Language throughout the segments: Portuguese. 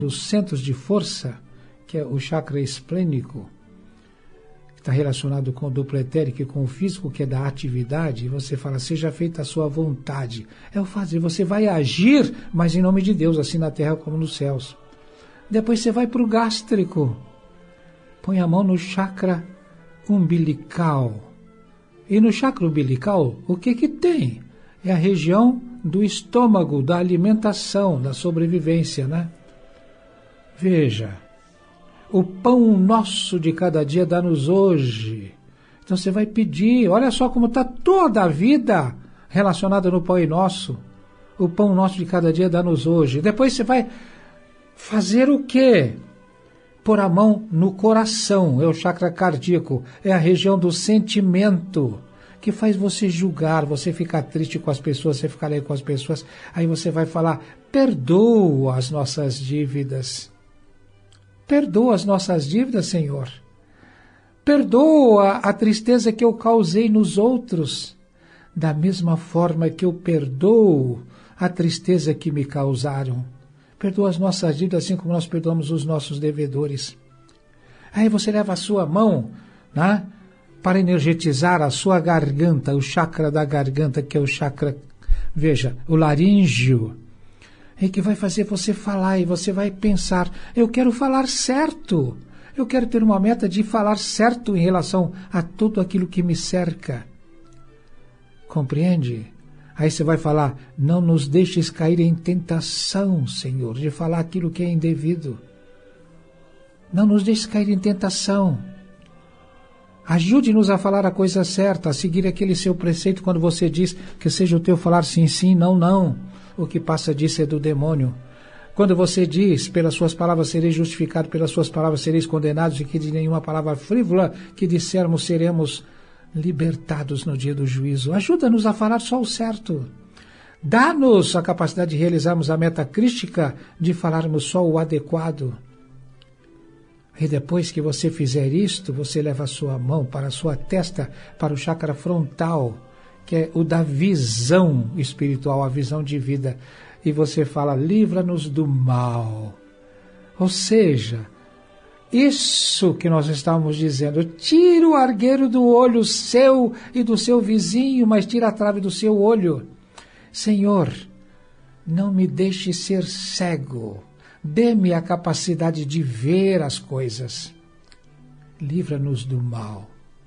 dos centros de força, que é o chakra esplênico, que está relacionado com o duplo etérico e com o físico, que é da atividade, e você fala, seja feita a sua vontade. É o fazer, você vai agir, mas em nome de Deus, assim na terra como nos céus. Depois você vai para o gástrico, põe a mão no chakra umbilical. E no chakra umbilical, o que que tem? É a região do estômago, da alimentação, da sobrevivência, né? Veja, o pão nosso de cada dia dá-nos hoje. Então você vai pedir, olha só como está toda a vida relacionada no pão nosso. O pão nosso de cada dia dá-nos hoje. Depois você vai fazer o quê? Pôr a mão no coração, é o chakra cardíaco, é a região do sentimento, que faz você julgar, você ficar triste com as pessoas, você ficar aí com as pessoas, aí você vai falar, perdoa as nossas dívidas. Perdoa as nossas dívidas, Senhor. Perdoa a tristeza que eu causei nos outros, da mesma forma que eu perdoo a tristeza que me causaram. Perdoa as nossas dívidas, assim como nós perdoamos os nossos devedores. Aí você leva a sua mão, né, para energetizar a sua garganta, o chakra da garganta, que é o chakra, veja, o laríngeo, e que vai fazer você falar, e você vai pensar, eu quero falar certo, eu quero ter uma meta de falar certo em relação a tudo aquilo que me cerca. Compreende? Aí você vai falar, não nos deixes cair em tentação, Senhor, de falar aquilo que é indevido. Não nos deixes cair em tentação. Ajude-nos a falar a coisa certa, a seguir aquele seu preceito quando você diz que seja o teu falar sim, sim, não, não. O que passa disso é do demônio. Quando você diz, pelas suas palavras sereis justificados, pelas suas palavras sereis condenados, e que de nenhuma palavra frívola que dissermos seremos libertados no dia do juízo. Ajuda-nos a falar só o certo. Dá-nos a capacidade de realizarmos a meta crística de falarmos só o adequado. E depois que você fizer isto, você leva a sua mão para a sua testa, para o chakra frontal, que é o da visão espiritual, a visão de vida. E você fala, livra-nos do mal. Ou seja, isso que nós estamos dizendo, tira o argueiro do olho seu e do seu vizinho, mas tira a trave do seu olho. Senhor, não me deixe ser cego. Dê-me a capacidade de ver as coisas. Livra-nos do mal.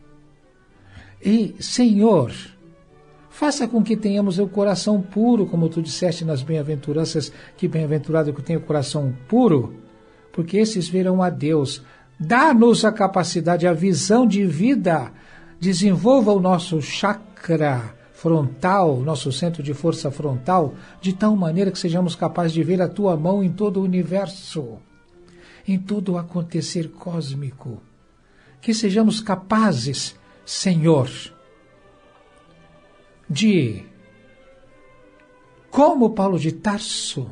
E, Senhor, faça com que tenhamos o coração puro, como tu disseste nas bem-aventuranças, que bem-aventurado que tem o coração puro, porque esses verão a Deus. Dá-nos a capacidade, a visão de vida. Desenvolva o nosso chakra frontal, nosso centro de força frontal, de tal maneira que sejamos capazes de ver a tua mão em todo o universo, em todo o acontecer cósmico. Que sejamos capazes, Senhor, de, como Paulo de Tarso,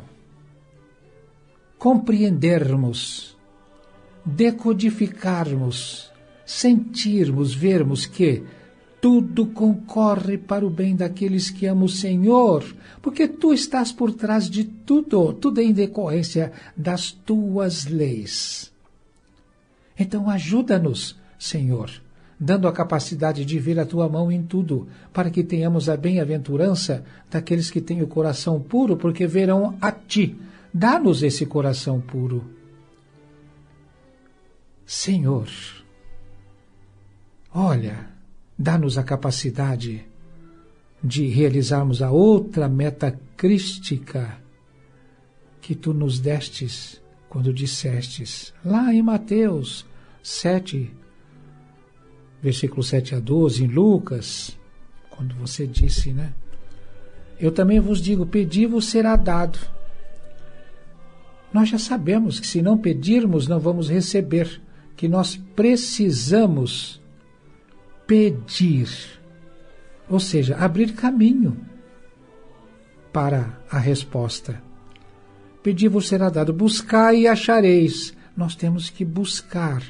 compreendermos, decodificarmos, sentirmos, vermos que tudo concorre para o bem daqueles que amam o Senhor, porque tu estás por trás de tudo, tudo é em decorrência das tuas leis. Então ajuda-nos, Senhor, dando a capacidade de ver a tua mão em tudo, para que tenhamos a bem-aventurança daqueles que têm o coração puro, porque verão a ti. Dá-nos esse coração puro. Senhor, olha, dá-nos a capacidade de realizarmos a outra meta crística que tu nos destes quando dissestes, lá em Mateus 7, versículo 7 a 12, em Lucas, quando você disse, né? Eu também vos digo, pedi-vos será dado. Nós já sabemos que se não pedirmos, não vamos receber, que nós precisamos pedir, ou seja, abrir caminho para a resposta. Pedi-vos será dado, buscai e achareis. Nós temos que buscar.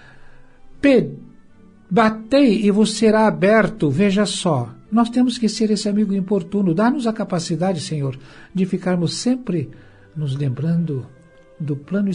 Batei e vos será aberto. Veja só, nós temos que ser esse amigo importuno. Dá-nos a capacidade, Senhor, de ficarmos sempre nos lembrando do plano